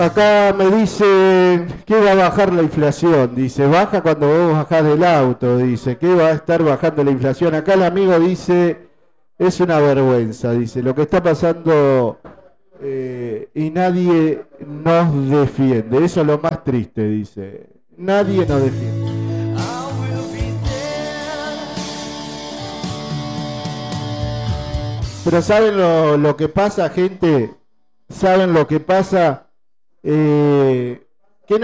Acá me dicen que va a bajar la inflación. Dice, baja cuando vos bajás del auto. Dice, que va a estar bajando la inflación. Acá el amigo dice, es una vergüenza. Dice, lo que está pasando y nadie nos defiende. Eso es lo más triste, dice. Nadie nos defiende. Pero ¿saben lo que pasa, gente? ¿Saben lo que pasa? Que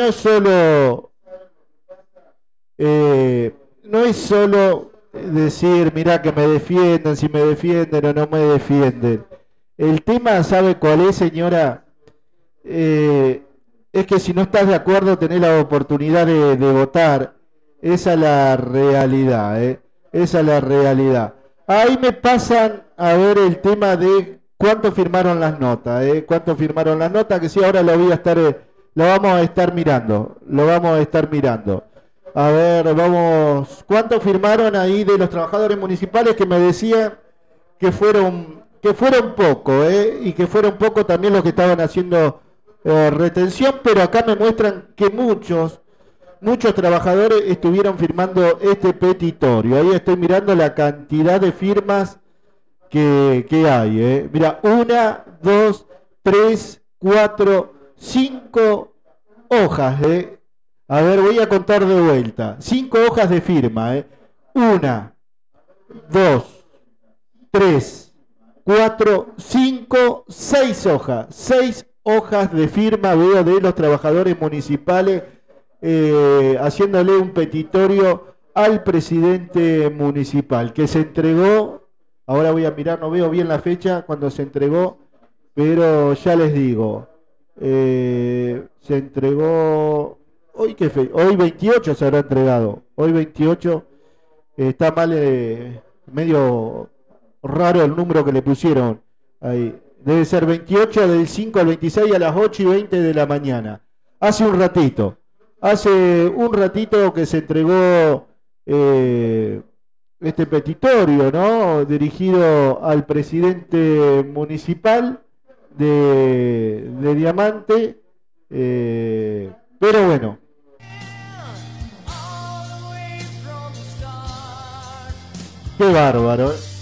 no es solo decir, mirá que me defienden, si me defienden o no me defienden. El tema, ¿sabe cuál es, señora? Es que si no estás de acuerdo, tenés la oportunidad de votar. Esa es la realidad, ¿eh? Esa es la realidad. Ahí me pasan a ver el tema de cuánto firmaron las notas, ¿eh? Cuánto firmaron las notas, que sí, ahora lo voy a estar, lo vamos a estar mirando, lo vamos a estar mirando. A ver, vamos, ¿cuánto firmaron ahí de los trabajadores municipales que me decían que fueron poco, y que fueron poco también los que estaban haciendo retención, pero acá me muestran que muchos trabajadores estuvieron firmando este petitorio. Ahí estoy mirando la cantidad de firmas que hay. Mira, una, dos, tres, cuatro, cinco hojas. A ver, voy a contar de vuelta. 5 hojas de firma. Una, dos, tres, cuatro, cinco, 6 hojas. 6 hojas de firma veo de los trabajadores municipales haciéndole un petitorio al presidente municipal que se entregó. Ahora voy a mirar, no veo bien la fecha cuando se entregó, pero ya les digo, se entregó, hoy 28 se habrá entregado, hoy 28, está mal, medio raro el número que le pusieron ahí, debe ser 28 del 5 al 26 a las 8:20 de la mañana, hace un ratito que se entregó este petitorio, ¿no? Dirigido al presidente municipal de Diamante, pero bueno. Qué bárbaro, ¿eh?